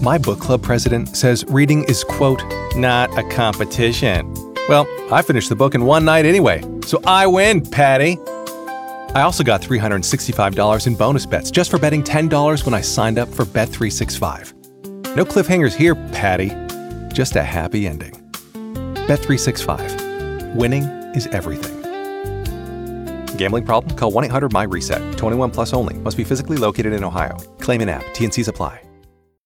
My book club president says reading is, quote, not a competition. Well, I finished the book in one night anyway, so I win, Patty. I also got $365 in bonus bets just for betting $10 when I signed up for Bet365. No cliffhangers here, Patty. Just a happy ending. Bet365. Winning is everything. Gambling problem? Call 1-800-MY-RESET. 21 plus only. Must be physically located in Ohio. Claim in app. T&Cs apply.